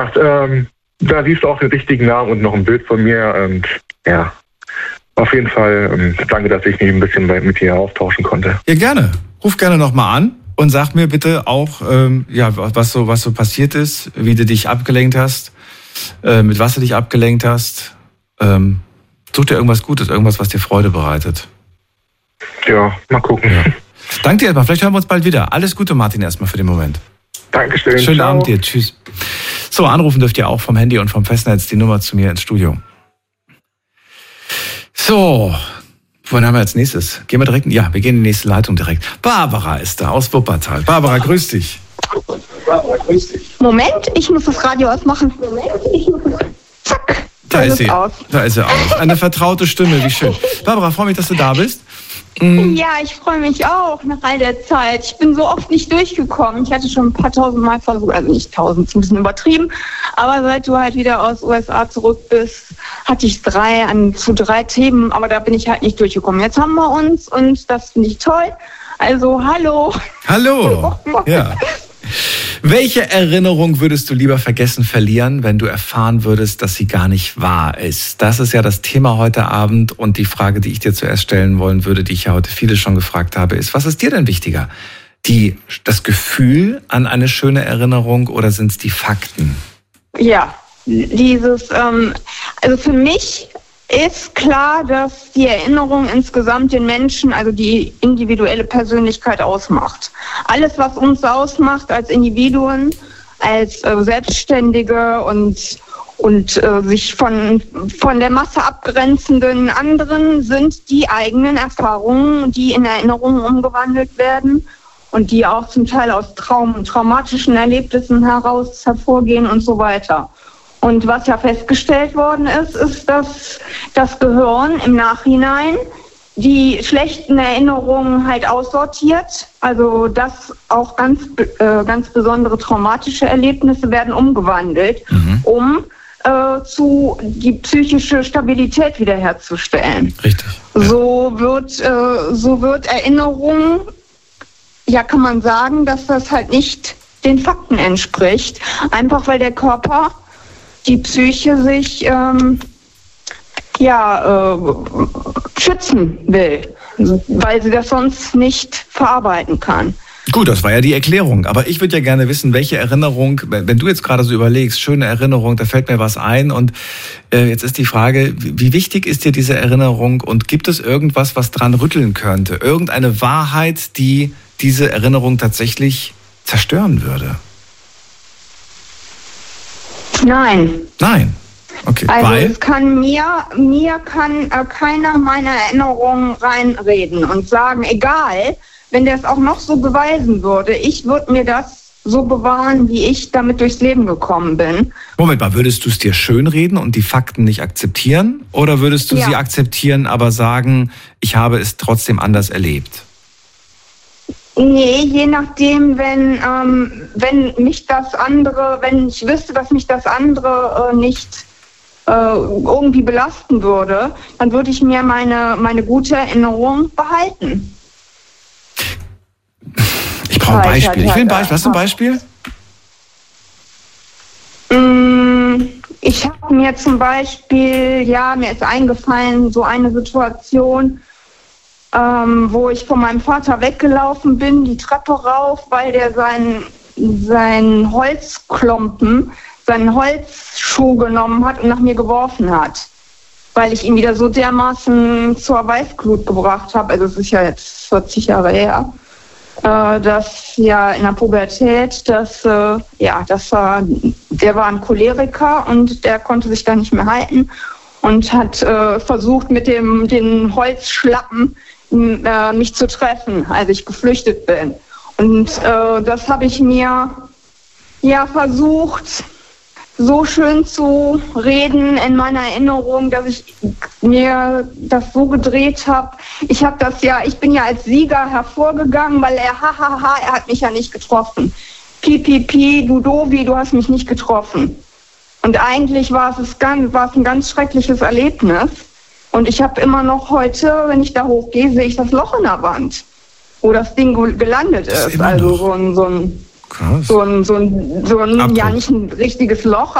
Da siehst du auch den richtigen Namen und noch ein Bild von mir. Und ja, auf jeden Fall danke, dass ich mich ein bisschen mit dir austauschen konnte. Ja, gerne. Ruf gerne nochmal an und sag mir bitte auch, was so passiert ist, wie du dich abgelenkt hast, mit was du dich abgelenkt hast. Such dir irgendwas Gutes, irgendwas, was dir Freude bereitet. Ja, mal gucken. Ja. Danke dir erstmal. Vielleicht hören wir uns bald wieder. Alles Gute, Martin, erstmal für den Moment. Dankeschön. Schönen Ciao. Abend dir. Tschüss. So, anrufen dürft ihr auch vom Handy und vom Festnetz die Nummer zu mir ins Studio. So, wohin haben wir als nächstes? Gehen wir direkt? Ja, wir gehen in die nächste Leitung direkt. Barbara ist da aus Wuppertal. Barbara, grüß dich. Moment, ich muss das Radio ausmachen. Zack. Da ist sie. Da ist sie aus. Eine vertraute Stimme, wie schön. Barbara, freue mich, dass du da bist. Ja, ich freue mich auch nach all der Zeit. Ich bin so oft nicht durchgekommen. Ich hatte schon ein paar tausend Mal versucht, also nicht tausend, ist ein bisschen übertrieben. Aber seit du halt wieder aus USA zurück bist, hatte ich zu drei Themen, aber da bin ich halt nicht durchgekommen. Jetzt haben wir uns und das finde ich toll. Also, hallo. Hallo. Ja. Welche Erinnerung würdest du lieber vergessen verlieren, wenn du erfahren würdest, dass sie gar nicht wahr ist? Das ist ja das Thema heute Abend und die Frage, die ich dir zuerst stellen wollen würde, die ich ja heute viele schon gefragt habe, ist, was ist dir denn wichtiger? Das Gefühl an eine schöne Erinnerung oder sind es die Fakten? Ja, also für mich ist klar, dass die Erinnerung insgesamt den Menschen, also die individuelle Persönlichkeit ausmacht. Alles, was uns ausmacht als Individuen, als Selbstständige und sich von der Masse abgrenzenden anderen, sind die eigenen Erfahrungen, die in Erinnerungen umgewandelt werden und die auch zum Teil aus traumatischen Erlebnissen heraus hervorgehen und so weiter. Und was ja festgestellt worden ist, dass das Gehirn im Nachhinein die schlechten Erinnerungen halt aussortiert. Also dass auch ganz besondere traumatische Erlebnisse werden umgewandelt, um die psychische Stabilität wiederherzustellen. Richtig. Ja. So wird Erinnerung, ja, kann man sagen, dass das halt nicht den Fakten entspricht. Einfach weil der Körper, die Psyche sich schützen will, weil sie das sonst nicht verarbeiten kann. Gut, das war ja die Erklärung. Aber ich würde ja gerne wissen, welche Erinnerung, wenn du jetzt gerade so überlegst, schöne Erinnerung, da fällt mir was ein. Und jetzt ist die Frage, wie wichtig ist dir diese Erinnerung? Und gibt es irgendwas, was dran rütteln könnte? Irgendeine Wahrheit, die diese Erinnerung tatsächlich zerstören würde? Nein. Nein. Okay. Also es kann mir kann keiner meiner Erinnerungen reinreden und sagen, egal, wenn der es auch noch so beweisen würde, ich würde mir das so bewahren, wie ich damit durchs Leben gekommen bin. Moment mal, würdest du es dir schönreden und die Fakten nicht akzeptieren? Oder würdest du sie akzeptieren, aber sagen, ich habe es trotzdem anders erlebt? Nee, je nachdem, wenn ich wüsste, dass mich das andere nicht irgendwie belasten würde, dann würde ich mir meine gute Erinnerung behalten. Ich brauche ein Beispiel. Ich will ein Beispiel. Hast du ein Beispiel? Ich habe mir zum Beispiel, mir ist eingefallen, so eine Situation, wo ich von meinem Vater weggelaufen bin, die Treppe rauf, weil der seinen Holzklumpen, seinen Holzschuh genommen hat und nach mir geworfen hat. Weil ich ihn wieder so dermaßen zur Weißglut gebracht habe, also es ist ja jetzt 40 Jahre her, dass ja in der Pubertät, der war ein Choleriker und der konnte sich da nicht mehr halten und hat versucht mit den Holzschlappen mich zu treffen, als ich geflüchtet bin. Und das habe ich mir versucht, so schön zu reden in meiner Erinnerung, dass ich mir das so gedreht habe. Ich bin ja als Sieger hervorgegangen, weil er hat mich ja nicht getroffen. Pipipi, du Dovi, du hast mich nicht getroffen. Und eigentlich war es ein ganz schreckliches Erlebnis. Und ich habe immer noch heute, wenn ich da hochgehe, sehe ich das Loch in der Wand, wo das Ding gelandet ist. Also so ein Krass. So ein ja, nicht ein richtiges Loch,